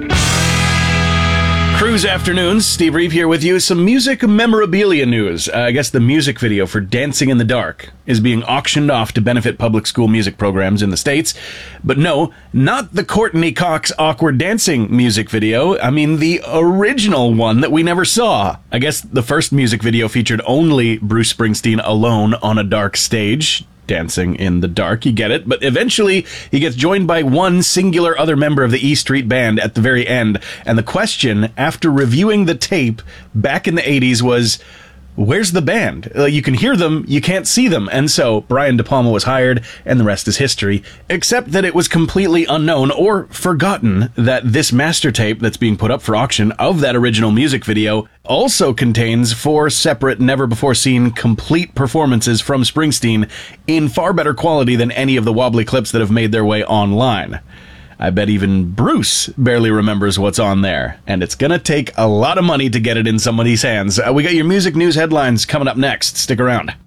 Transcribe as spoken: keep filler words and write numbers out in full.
Cruise Afternoons, Steve Reeve here with you. Some music memorabilia news. Uh, I guess the music video for Dancing in the Dark is being auctioned off to benefit public school music programs in the States. But no, not the Courtney Cox Awkward Dancing music video. I mean, the original one that we never saw. I guess the first music video featured only Bruce Springsteen alone on a dark stage, dancing in the dark, you get it, but eventually he gets joined by one singular other member of the E Street Band at the very end, and the question, after reviewing the tape back in the eighties, was, where's the band? Uh, you can hear them, you can't see them, and so Brian De Palma was hired, and the rest is history, except that it was completely unknown or forgotten that this master tape that's being put up for auction of that original music video also contains four separate, never-before-seen, complete performances from Springsteen in far better quality than any of the wobbly clips that have made their way online. I bet even Bruce barely remembers what's on there, and it's gonna take a lot of money to get it in somebody's hands. Uh, we got your music news headlines coming up next. Stick around.